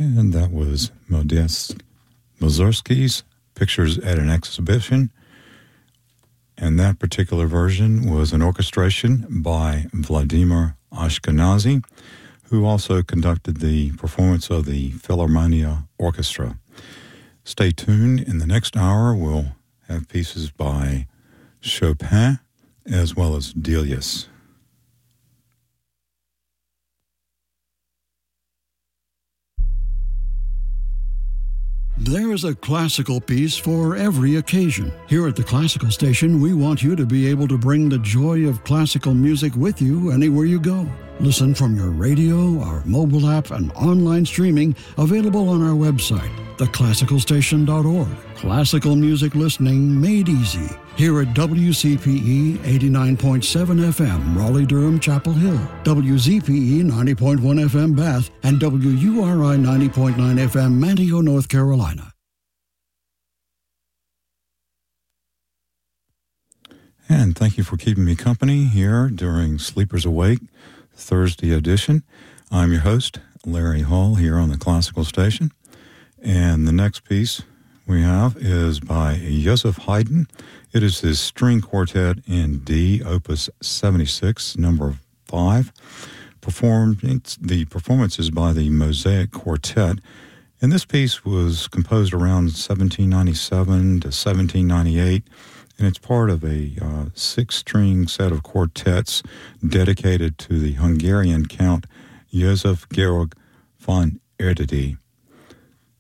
And that was Modest Mussorgsky's Pictures at an Exhibition. And that particular version was an orchestration by Vladimir Ashkenazy, who also conducted the performance of the Philharmonia Orchestra. Stay tuned. In the next hour, we'll have pieces by Chopin as well as Delius. There's a classical piece for every occasion. Here at the Classical Station, we want you to be able to bring the joy of classical music with you anywhere you go. Listen from your radio, our mobile app, and online streaming available on our website, theclassicalstation.org. Classical music listening made easy. Here at WCPE 89.7 FM, Raleigh-Durham, Chapel Hill, WZPE 90.1 FM, Bath, and WURI 90.9 FM, Manteo, North Carolina. And thank you for keeping me company here during Sleepers Awake, Thursday edition. I'm your host, Larry Hall, here on the Classical Station. And the next piece we have is by Joseph Haydn. It is his string quartet in D, Opus 76, number 5. The performance is by the Mosaic Quartet. And this piece was composed around 1797 to 1798. And it's part of a 6-string set of quartets dedicated to the Hungarian Count Joseph Georg von Erdődy.